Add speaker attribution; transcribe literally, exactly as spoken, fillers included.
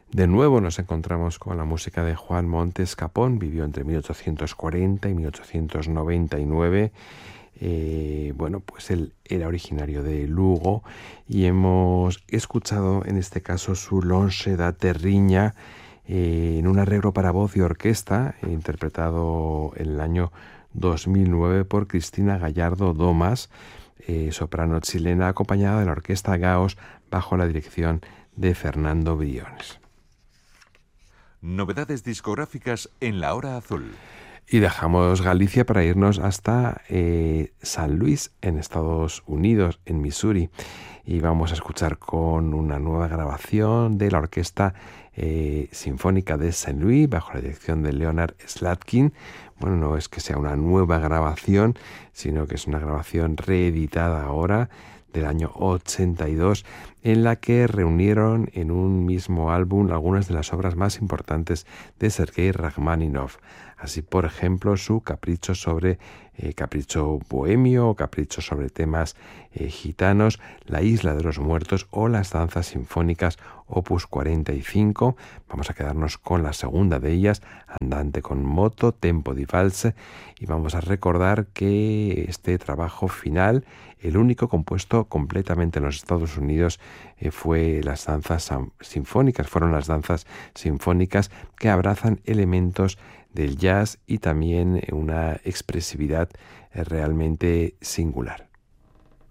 Speaker 1: De nuevo nos encontramos con la música de Juan Montes Capón. Vivió entre mil ochocientos cuarenta y mil ochocientos noventa y nueve. Eh, bueno, pues él era originario de Lugo y hemos escuchado en este caso su Lonxe da Terriña eh, en un arreglo para voz y orquesta, eh, interpretado en el año dos mil nueve por Cristina Gallardo Domas, eh, soprano chilena, acompañada de la orquesta Gaos bajo la dirección de Fernando Briones.
Speaker 2: Novedades discográficas en La Hora Azul.
Speaker 1: Y dejamos Galicia para irnos hasta eh, San Luis, en Estados Unidos, en Missouri. Y vamos a escuchar con una nueva grabación de la Orquesta eh, Sinfónica de Saint Louis, bajo la dirección de Leonard Slatkin. Bueno, no es que sea una nueva grabación, sino que es una grabación reeditada ahora, del año ochenta y dos, en la que reunieron en un mismo álbum algunas de las obras más importantes de Sergei Rachmaninoff. Así, por ejemplo, su Capricho sobre eh, Capricho bohemio, o Capricho sobre temas eh, gitanos, La Isla de los Muertos o las Danzas Sinfónicas opus cuarenta y cinco. Vamos a quedarnos con la segunda de ellas, Andante con moto, Tempo di valse, y vamos a recordar que este trabajo final, el único compuesto completamente en los Estados Unidos, eh, fue las danzas sinfónicas, fueron las danzas sinfónicas que abrazan elementos del jazz y también una expresividad realmente singular.